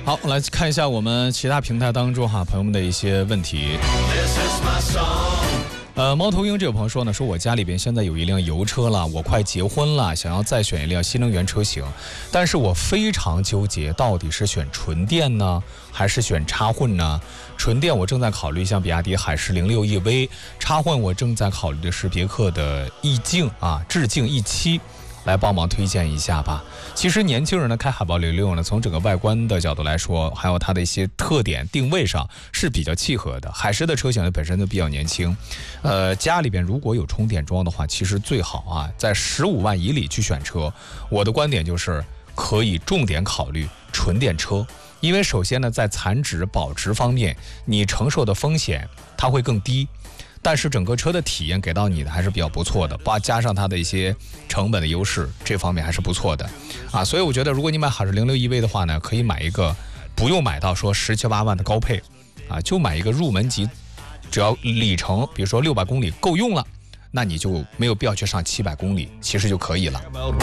好，来看一下我们其他平台当中朋友们的一些问题。猫头鹰这位朋友说呢，说我家里边现在有一辆油车了，我快结婚了，想要再选一辆新能源车型，但是我非常纠结，到底是选纯电呢，还是选插混呢？纯电我正在考虑像比亚迪海狮06 EV， 插混我正在考虑的是别克的致敬 E7。来帮忙推荐一下吧。其实年轻人呢开海豹06呢，从整个外观的角度来说，还有它的一些特点定位上是比较契合的。海狮的车型呢本身就比较年轻，家里边如果有充电桩的话，其实最好在15万以里去选车。我的观点就是可以重点考虑纯电车，因为首先呢在残值保值方面，你承受的风险它会更低。但是整个车的体验给到你的还是比较不错的，加上它的一些成本的优势，这方面还是不错的所以我觉得如果你买海狮06 EV 的话呢，可以买一个不用买到说17、18万的高配就买一个入门级，只要里程比如说600公里够用了，那你就没有必要去上700公里，其实就可以了。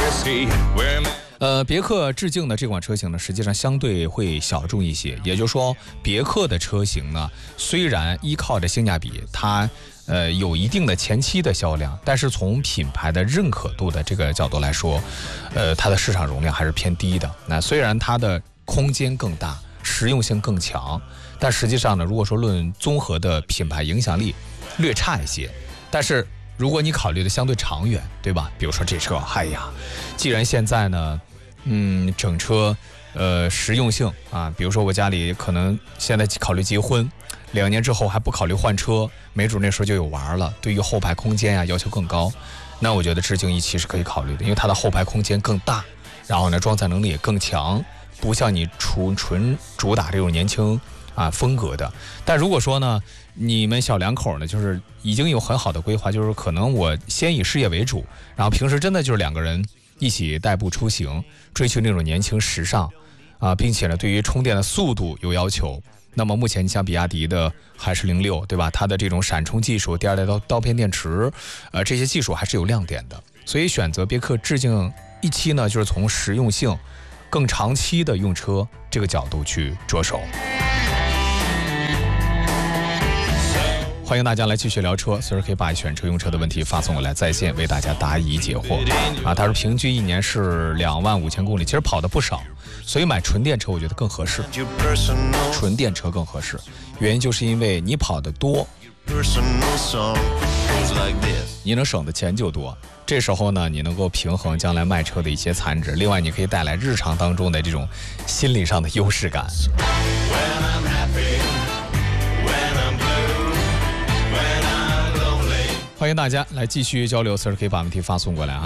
别克致敬的这款车型呢，实际上相对会小众一些，也就是说别克的车型呢，虽然依靠着性价比，它有一定的前期的销量，但是从品牌的认可度的这个角度来说，它的市场容量还是偏低的。那虽然它的空间更大，实用性更强，但实际上呢，如果说论综合的品牌影响力略差一些。但是如果你考虑的相对长远，对吧？比如说这车，既然现在呢整车实用性比如说我家里可能现在考虑结婚，2年之后还不考虑换车，没准那时候就有玩了，对于后排空间要求更高，那我觉得致敬E7是可以考虑的，因为它的后排空间更大，然后呢装载能力也更强，不像你纯主打这种年轻风格的。但如果说呢你们小两口呢就是已经有很好的规划，就是可能我先以事业为主，然后平时真的就是2个人一起代步出行，追求那种年轻时尚并且呢对于充电的速度有要求，那么目前你像比亚迪的海狮06，对吧？它的这种闪充技术，第2代刀片电池这些技术还是有亮点的，所以选择别克致敬E7呢，就是从实用性更长期的用车这个角度去着手。欢迎大家来继续聊车，随时可以把选车用车的问题发送过来，在线为大家答疑解惑他说平均1年是2万5千公里，其实跑的不少，所以买纯电车我觉得更合适，纯电车更合适，原因就是因为你跑得多，你能省的钱就多，这时候呢你能够平衡将来卖车的一些残值，另外你可以带来日常当中的这种心理上的优势感。欢迎大家来继续交流，随时可以把问题发送过来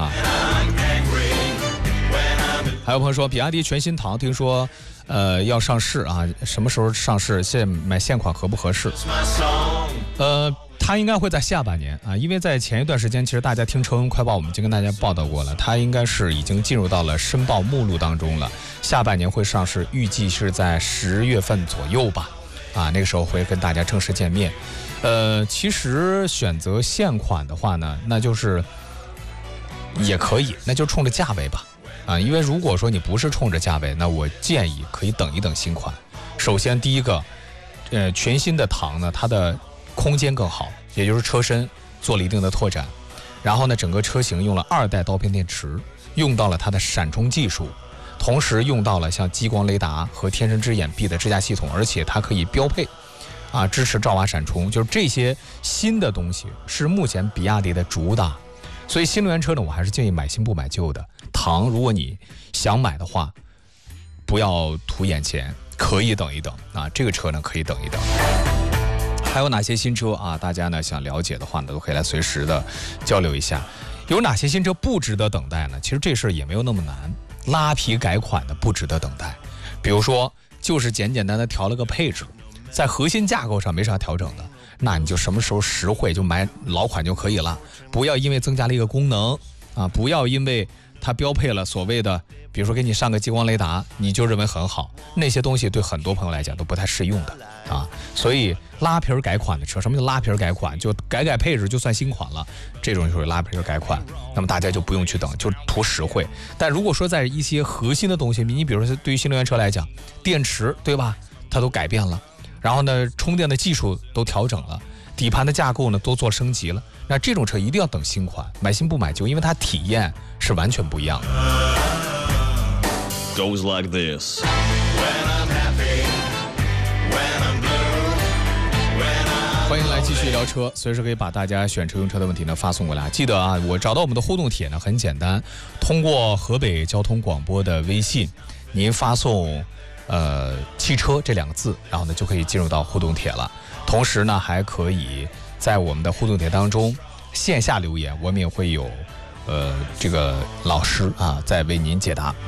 还有朋友说比亚迪全新唐听说要上市什么时候上市？买现款合不合适？它应该会在下半年因为在前一段时间其实大家听车闻快报我们已经跟大家报道过了，它应该是已经进入到了申报目录当中了，下半年会上市，预计是在10月份左右吧那个时候会跟大家正式见面。其实选择现款的话呢，那就是也可以，那就冲着价位吧因为如果说你不是冲着价位，那我建议可以等一等新款。首先第一个全新的唐呢，它的空间更好，也就是车身做了一定的拓展，然后呢整个车型用了2代刀片电池，用到了它的闪充技术，同时用到了像激光雷达和天神之眼臂的支架系统，而且它可以标配支持兆瓦闪充，就是这些新的东西是目前比亚迪的主打，所以新能源车呢我还是建议买新不买旧的。唐如果你想买的话，不要图眼前，可以等一等这个车呢可以等一等。还有哪些新车大家呢想了解的话呢，都可以来随时的交流一下。有哪些新车不值得等待呢？其实这事儿也没有那么难，拉皮改款的不值得等待，比如说就是简简单单调了个配置，在核心架构上没啥调整的，那你就什么时候实惠就买老款就可以了，不要因为增加了一个功能不要因为它标配了所谓的，比如说给你上个激光雷达，你就认为很好，那些东西对很多朋友来讲都不太适用的啊。所以拉皮儿改款的车，什么叫拉皮儿改款？就改配置就算新款了，这种就是拉皮儿改款。那么大家就不用去等，就图实惠。但如果说在一些核心的东西，你比如说对于新能源车来讲，电池对吧，它都改变了，然后呢，充电的技术都调整了，底盘的架构呢都做升级了。那这种车一定要等新款，买新不买旧，因为它体验是完全不一样的。 Goes like this. 欢迎来继续聊车，随时可以把大家选车用车的问题呢发送过来。记得啊，我找到我们的互动帖呢很简单，通过河北交通广播的微信，您发送汽车这2个字，然后呢就可以进入到互动帖了。同时呢，还可以在我们的互动帖当中线下留言，我们也会有这个老师啊在为您解答。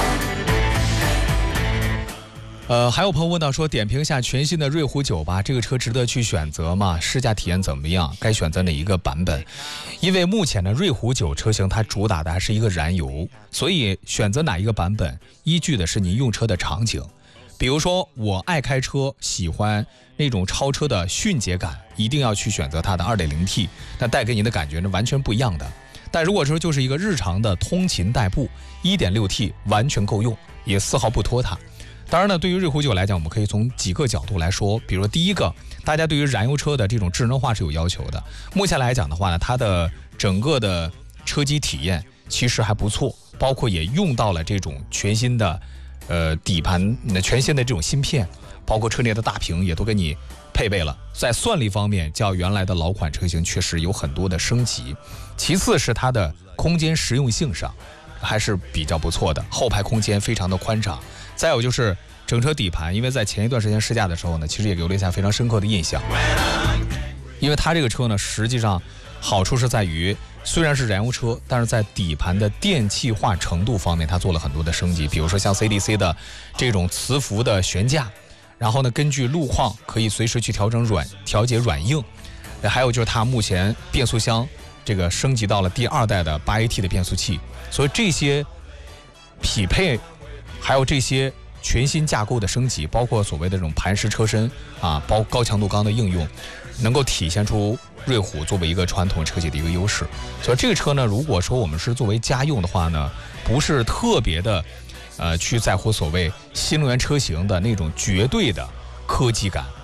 还有朋友问到说，点评一下全新的瑞虎9吧，这个车值得去选择吗？试驾体验怎么样？该选择哪一个版本？因为目前的瑞虎9车型它主打的还是一个燃油，所以选择哪一个版本，依据的是您用车的场景。比如说我爱开车，喜欢那种超车的迅捷感，一定要去选择它的 2.0T， 那带给你的感觉呢完全不一样的。但如果说就是一个日常的通勤代步， 1.6T 完全够用，也丝毫不拖沓。当然呢，对于瑞虎9来讲，我们可以从几个角度来说。比如说第一个，大家对于燃油车的这种智能化是有要求的。目前来讲的话呢，它的整个的车机体验其实还不错，包括也用到了这种全新的底盘，全新的这种芯片，包括车内的大屏也都给你配备了。在算力方面，较原来的老款车型确实有很多的升级。其次是它的空间实用性上还是比较不错的，后排空间非常的宽敞。再有就是整车底盘，因为在前一段时间试驾的时候呢，其实也留下非常深刻的印象。因为它这个车呢，实际上好处是在于，虽然是燃油车，但是在底盘的电气化程度方面，它做了很多的升级。比如说像 CDC 的这种磁浮的悬架，然后呢，根据路况可以随时去调节软硬。还有就是它目前变速箱这个升级到了第2代的 8AT 的变速器，所以这些匹配，还有这些全新架构的升级，包括所谓的这种盘式车身啊，高强度钢的应用，能够体现出瑞虎作为一个传统车企的一个优势。所以这个车呢，如果说我们是作为家用的话呢，不是特别的去在乎所谓新能源车型的那种绝对的科技感，